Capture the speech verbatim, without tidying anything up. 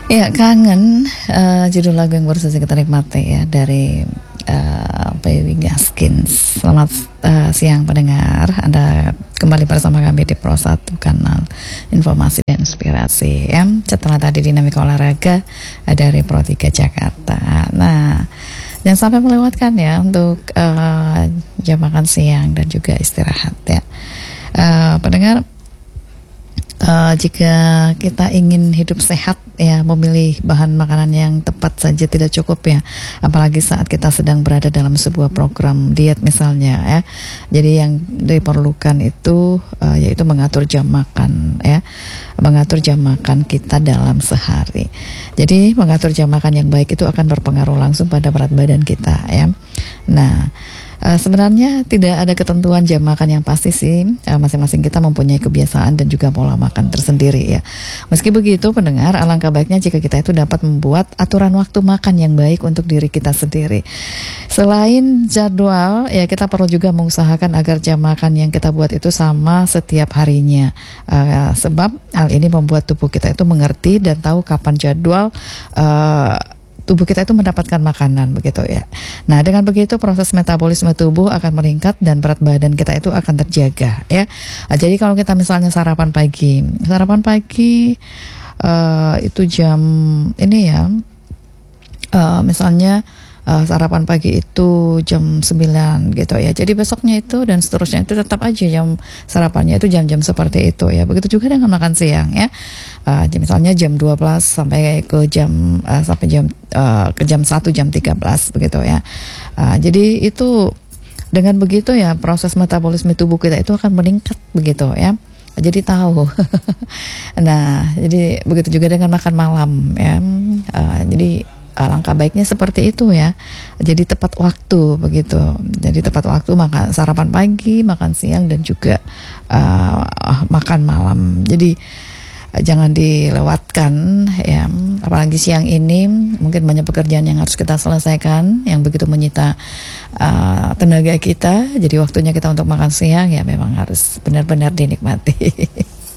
Ya kangen, uh, judul lagu yang baru saja kita nikmati ya dari uh, Baby Gaskin. Selamat uh, siang pendengar, Anda kembali bersama kami di Pro satu Kanal Informasi dan Inspirasi ya. Setelah tadi dinamika olahraga dari Pro tiga Jakarta. Nah, jangan sampai melewatkan ya untuk uh, jam makan siang dan juga istirahat ya. Uh, pendengar, Uh, jika kita ingin hidup sehat ya, memilih bahan makanan yang tepat saja tidak cukup ya, apalagi saat kita sedang berada dalam sebuah program diet misalnya ya. Jadi yang diperlukan itu uh, yaitu mengatur jam makan ya, mengatur jam makan kita dalam sehari. Jadi mengatur jam makan yang baik itu akan berpengaruh langsung pada berat badan kita ya. Nah, Uh, sebenarnya tidak ada ketentuan jam makan yang pasti sih, uh, masing-masing kita mempunyai kebiasaan dan juga pola makan tersendiri ya. Meski begitu pendengar, alangkah baiknya jika kita itu dapat membuat aturan waktu makan yang baik untuk diri kita sendiri. Selain jadwal ya, kita perlu juga mengusahakan agar jam makan yang kita buat itu sama setiap harinya, uh, sebab hal ini membuat tubuh kita itu mengerti dan tahu kapan jadwal uh, tubuh kita itu mendapatkan makanan begitu ya. Nah, dengan begitu proses metabolisme tubuh akan meningkat dan berat badan kita itu akan terjaga ya. Nah, jadi kalau kita misalnya sarapan pagi, sarapan pagi uh, itu jam ini ya, uh, misalnya Uh, sarapan pagi itu jam sembilan gitu ya. Jadi besoknya itu dan seterusnya itu tetap aja jam sarapannya itu jam-jam seperti itu ya. Begitu juga dengan makan siang ya. Uh, misalnya jam dua belas sampai ke jam uh, sampai jam uh, ke jam satu jam tiga belas begitu ya. Uh, jadi itu dengan begitu ya proses metabolisme tubuh kita itu akan meningkat begitu ya. Jadi tahu. Nah, jadi begitu juga dengan makan malam ya. Uh, jadi alangkah baiknya seperti itu ya. Jadi tepat waktu begitu. Jadi tepat waktu makan sarapan pagi, makan siang dan juga uh, makan malam. Jadi uh, jangan dilewatkan ya. Apalagi siang ini mungkin banyak pekerjaan yang harus kita selesaikan yang begitu menyita uh, tenaga kita. Jadi waktunya kita untuk makan siang ya memang harus benar-benar dinikmati.